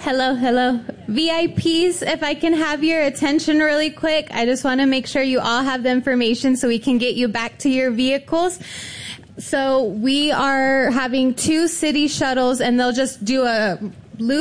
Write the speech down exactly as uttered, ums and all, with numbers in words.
Hello, hello. V I Ps, if I can have your attention really quick. I just want to make sure you all have the information so we can get you back to your vehicles. So we are having two city shuttles, and they'll just do a